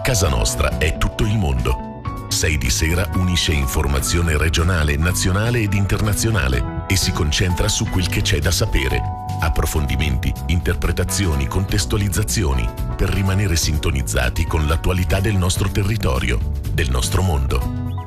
Casa Nostra è tutto il mondo. 6 di sera unisce informazione regionale, nazionale ed internazionale e si concentra su quel che c'è da sapere. Approfondimenti, interpretazioni, contestualizzazioni per rimanere sintonizzati con l'attualità del nostro territorio, del nostro mondo.